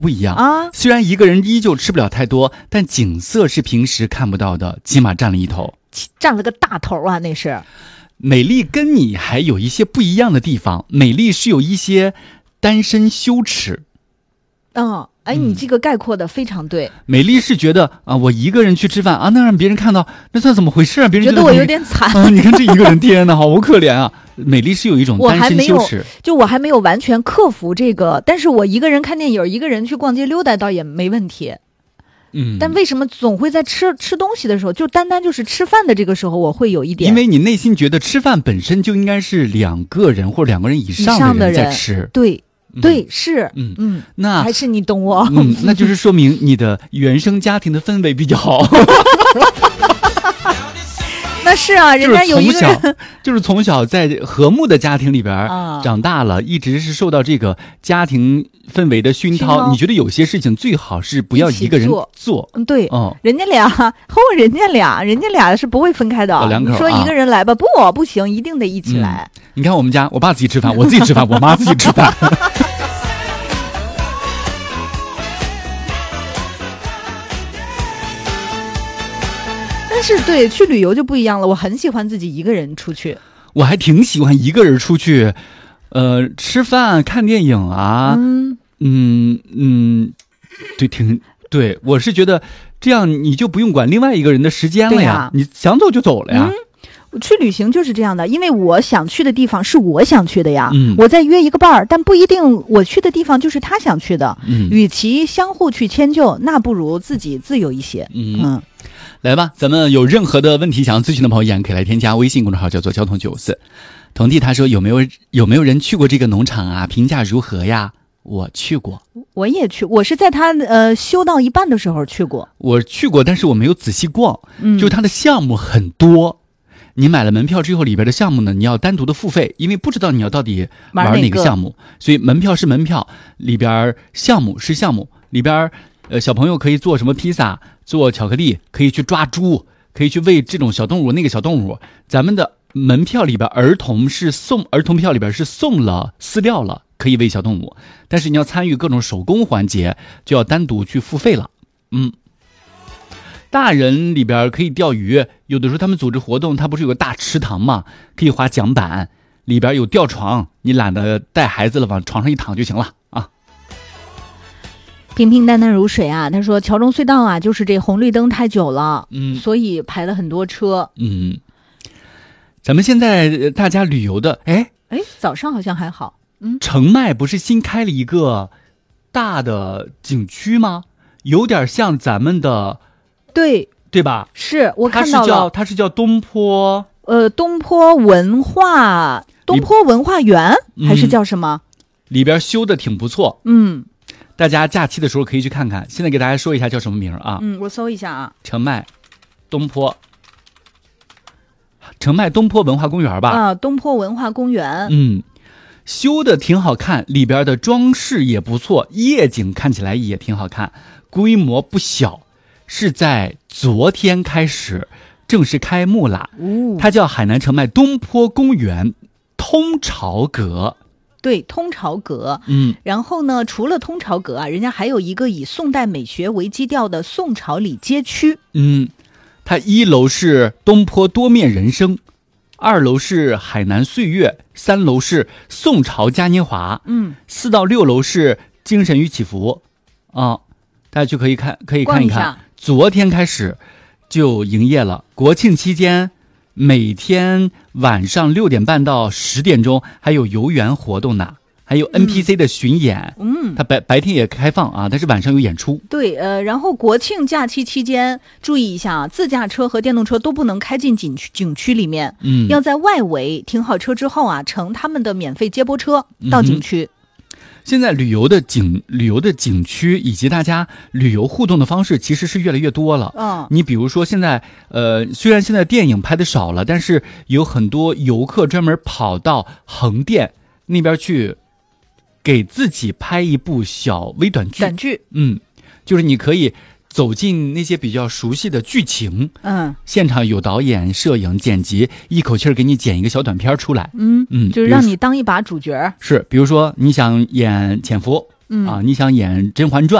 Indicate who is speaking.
Speaker 1: 不一样
Speaker 2: 啊。
Speaker 1: 虽然一个人依旧吃不了太多，但景色是平时看不到的，起码占了一头，
Speaker 2: 占了个大头啊，那是。
Speaker 1: 美丽跟你还有一些不一样的地方，美丽是有一些单身羞耻。
Speaker 2: 你这个概括的非常对。
Speaker 1: 美丽是觉得啊，我一个人去吃饭啊，那让别人看到，那算怎么回事啊？别人
Speaker 2: 觉得我有点惨
Speaker 1: 啊！你看这一个人，天哪，好可怜啊！美丽是有一种单身羞耻，
Speaker 2: 我还没有完全克服这个，但是我一个人看电影，一个人去逛街溜达倒也没问题。但为什么总会在吃东西的时候，就单单就是吃饭的这个时候，我会有一点，
Speaker 1: 因为你内心觉得吃饭本身就应该是两个人或者两个人以上的人在吃，
Speaker 2: 对，是，
Speaker 1: 那
Speaker 2: 还是你懂我，
Speaker 1: 那就是说明你的原生家庭的氛围比较好。
Speaker 2: 那是啊，人家有一个人
Speaker 1: 就是从小在和睦的家庭里边长大了，一直是受到这个家庭氛围的熏陶。你觉得有些事情最好是不要一个人做，
Speaker 2: 对，人家俩是不会分开的。你说一个人来吧，不行，一定得一起来。
Speaker 1: 你看我们家，我爸自己吃饭，我自己吃饭，我妈自己吃饭。
Speaker 2: 但是对，去旅游就不一样了，我很喜欢自己一个人出去。
Speaker 1: 我还挺喜欢一个人出去，吃饭、看电影啊。对，我是觉得这样你就不用管另外一个人的时间了呀，你想走就走了呀。
Speaker 2: 我去旅行就是这样的，因为我想去的地方是我想去的呀。我再约一个伴儿，但不一定我去的地方就是他想去的。与其相互去迁就，那不如自己自由一些。
Speaker 1: 来吧，咱们有任何的问题想要咨询的朋友，可以来添加微信公众号，叫做交通94。童弟他说有没有人去过这个农场啊？评价如何呀？我去过，
Speaker 2: 我也去，我是在他修到一半的时候去过。
Speaker 1: 我去过，但是我没有仔细逛。就他的项目很多。你买了门票之后，里边的项目呢，你要单独的付费，因为不知道你要到底玩哪个项目，所以门票是门票，里边项目是项目，里边小朋友可以做什么披萨，做巧克力，可以去抓猪，可以去喂这种小动物那个小动物。咱们的门票里边儿童票里边是送了饲料了，可以喂小动物，但是你要参与各种手工环节，就要单独去付费了。大人里边可以钓鱼，有的时候他们组织活动，他不是有个大池塘嘛，可以滑桨板，里边有吊床，你懒得带孩子了，往床上一躺就行了啊。
Speaker 2: 平平淡淡如水啊，他说桥中隧道啊，就是这红绿灯太久了，所以排了很多车。
Speaker 1: 咱们现在大家旅游的，
Speaker 2: 早上好像还好。
Speaker 1: 澄迈不是新开了一个大的景区吗？有点像咱们的。对吧？
Speaker 2: 是我看到了，
Speaker 1: 它是叫东坡
Speaker 2: 文化园还是叫什么？
Speaker 1: 里边修的挺不错。大家假期的时候可以去看看。现在给大家说一下叫什么名啊？
Speaker 2: 我搜一下啊。
Speaker 1: 澄迈东坡文化公园吧？
Speaker 2: 东坡文化公园。
Speaker 1: 修的挺好看，里边的装饰也不错，夜景看起来也挺好看，规模不小。是在昨天开始正式开幕了。它叫海南澄迈东坡公园通潮阁。
Speaker 2: 对，通潮阁。然后呢，除了通潮阁啊，人家还有一个以宋代美学为基调的宋朝里街区。
Speaker 1: 它1楼是东坡多面人生，2楼是海南岁月，3楼是宋朝嘉年华，4到6楼是精神与起伏大家就可以看一看。昨天开始就营业了，国庆期间每天晚上6点半到10点钟还有游园活动呢，还有 NPC 的巡演。它白天也开放啊，但是晚上有演出。
Speaker 2: 对，然后国庆假期期间注意一下，自驾车和电动车都不能开进景区里面，要在外围停好车之后啊，乘他们的免费接驳车到景区。
Speaker 1: 现在旅游的景区以及大家旅游互动的方式其实是越来越多了。你比如说现在虽然现在电影拍的少了，但是有很多游客专门跑到横店那边去给自己拍一部小微短剧。就是你可以走进那些比较熟悉的剧情，现场有导演、摄影、剪辑，一口气儿给你剪一个小短片出来，
Speaker 2: 就是让你当一把主角。
Speaker 1: 是，比如说你想演潜伏， 啊，你想演《甄嬛传》